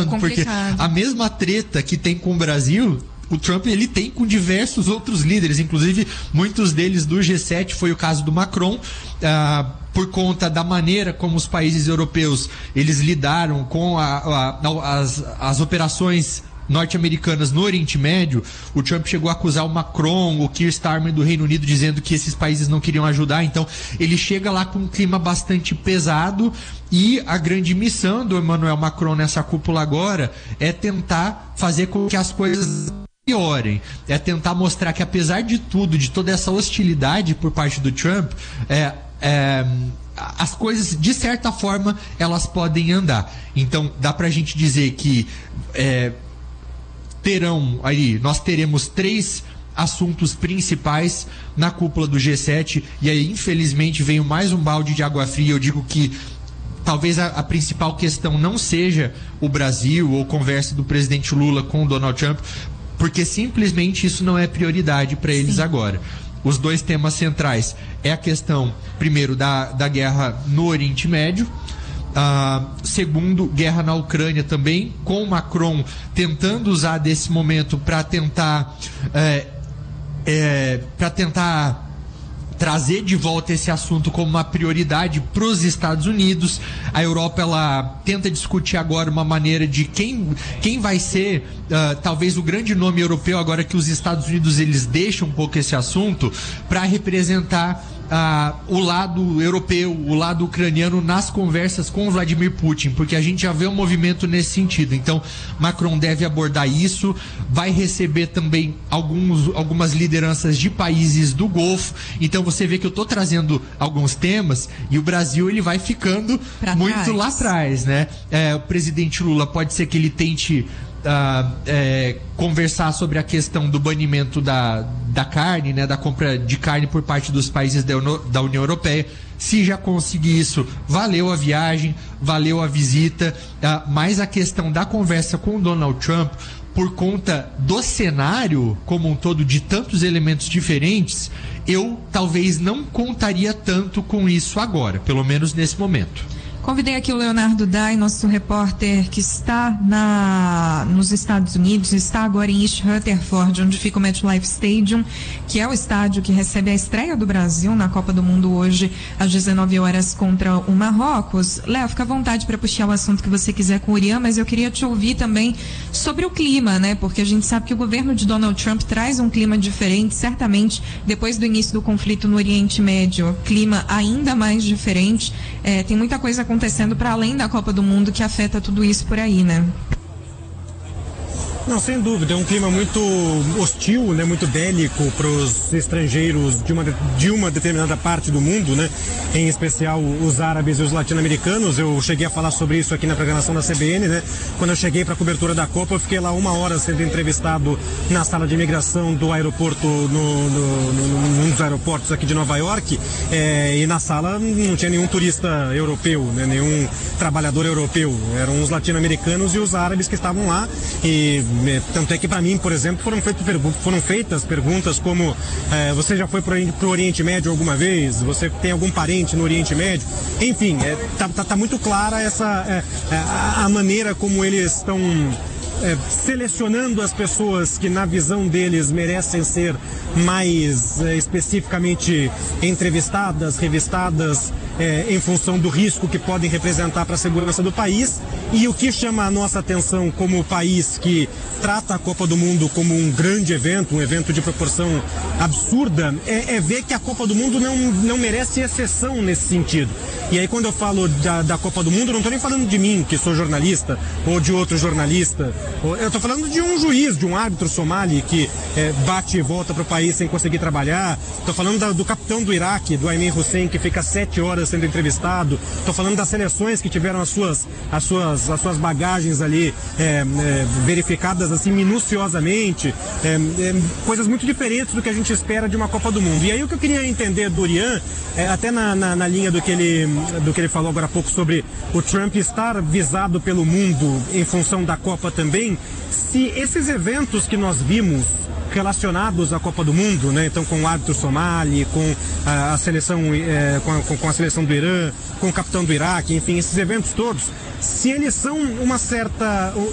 falando, porque a mesma treta que tem com o Brasil, o Trump ele tem com diversos outros líderes, inclusive muitos deles do G7, foi o caso do Macron, por conta da maneira como os países europeus eles lidaram com as operações norte-americanas no Oriente Médio. O Trump chegou a acusar o Macron, o Keir Starmer do Reino Unido, dizendo que esses países não queriam ajudar. Então ele chega lá com um clima bastante pesado, e a grande missão do Emmanuel Macron nessa cúpula agora é tentar fazer com que as coisas piorem, é tentar mostrar que, apesar de tudo, de toda essa hostilidade por parte do Trump, as coisas, de certa forma, elas podem andar. Então dá pra gente dizer que nós teremos 3 assuntos principais na cúpula do G7, e aí infelizmente veio mais um balde de água fria. Eu digo que talvez a principal questão não seja o Brasil ou conversa do presidente Lula com o Donald Trump, porque simplesmente isso não é prioridade para eles agora. Os 2 temas centrais é a questão, primeiro, da guerra no Oriente Médio, segundo, guerra na Ucrânia também, com Macron tentando usar desse momento para tentar trazer de volta esse assunto como uma prioridade para os Estados Unidos. A Europa, ela tenta discutir agora uma maneira de quem vai ser talvez o grande nome europeu, agora que os Estados Unidos eles deixam um pouco esse assunto, para representar o lado europeu, o lado ucraniano nas conversas com o Vladimir Putin, porque a gente já vê um movimento nesse sentido. Então Macron deve abordar isso, vai receber também algumas lideranças de países do Golfo. Então você vê que eu estou trazendo alguns temas e o Brasil ele vai ficando muito lá atrás, né? O presidente Lula pode ser que ele tente conversar sobre a questão do banimento da carne, né, da compra de carne por parte dos países da União Europeia. Se já conseguir isso, valeu a viagem, valeu a visita, mas a questão da conversa com o Donald Trump, por conta do cenário como um todo, de tantos elementos diferentes, eu talvez não contaria tanto com isso agora, pelo menos nesse momento. Convidei aqui o Leonardo Dai, nosso repórter que está nos Estados Unidos, está agora em East Rutherford, onde fica o MetLife Stadium, que é o estádio que recebe a estreia do Brasil na Copa do Mundo hoje, às 19 horas, contra o Marrocos. Léo, fica à vontade para puxar o assunto que você quiser com o Urian, mas eu queria te ouvir também sobre o clima, né? Porque a gente sabe que o governo de Donald Trump traz um clima diferente, certamente, depois do início do conflito no Oriente Médio, clima ainda mais diferente. Tem muita coisa acontecendo para além da Copa do Mundo que afeta tudo isso por aí, né? Não, sem dúvida, é um clima muito hostil, né, muito bélico para os estrangeiros de uma determinada parte do mundo, né, em especial os árabes e os latino-americanos. Eu cheguei a falar sobre isso aqui na programação da CBN, né, quando eu cheguei para a cobertura da Copa. Eu fiquei lá 1 hora sendo entrevistado na sala de imigração do aeroporto, num dos aeroportos aqui de Nova York, e na sala não tinha nenhum turista europeu, né, nenhum trabalhador europeu, eram os latino-americanos e os árabes que estavam lá. E tanto é que para mim, por exemplo, foram feitas perguntas como você já foi para o Oriente Médio alguma vez? Você tem algum parente no Oriente Médio? Enfim, tá muito clara a maneira como eles estão selecionando as pessoas que, na visão deles, merecem ser mais especificamente entrevistadas, revistadas, em função do risco que podem representar para a segurança do país. E o que chama a nossa atenção como país que trata a Copa do Mundo como um grande evento, um evento de proporção absurda, é ver que a Copa do Mundo não merece exceção nesse sentido. E aí, quando eu falo da Copa do Mundo, eu não estou nem falando de mim, que sou jornalista, ou de outro jornalista. Eu estou falando de um juiz, de um árbitro somali que bate e volta para o país sem conseguir trabalhar. Estou falando do capitão do Iraque, do Ayman Hussein, que fica 7 horas sendo entrevistado. Estou falando das seleções que tiveram as suas bagagens ali verificadas assim minuciosamente. Coisas muito diferentes do que a gente espera de uma Copa do Mundo. E aí o que eu queria entender do Urian, até na linha do que ele falou agora há pouco sobre o Trump estar visado pelo mundo em função da Copa também, se esses eventos que nós vimos relacionados à Copa do Mundo, né? Então, com o árbitro somali, com a seleção, com a seleção do Irã, com o capitão do Iraque, enfim, esses eventos todos, se eles são